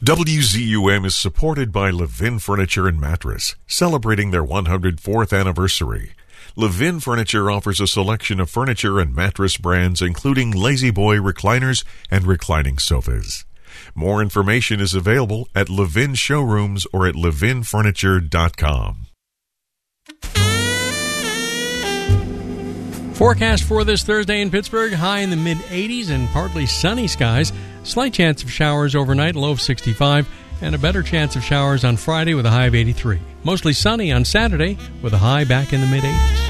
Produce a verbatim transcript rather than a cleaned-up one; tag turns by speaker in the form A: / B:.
A: W Z U M is supported by Levin Furniture and Mattress, celebrating their one hundred fourth anniversary. Levin Furniture offers a selection of furniture and mattress brands, including Lazy Boy recliners and reclining sofas. More information is available at Levin Showrooms or at levin furniture dot com.
B: Forecast for this Thursday in Pittsburgh, high in the mid eighties and partly sunny skies. Slight chance of showers overnight, low of sixty-five, and a better chance of showers on Friday with a high of eighty-three. Mostly sunny on Saturday with a high back in the mid eighties.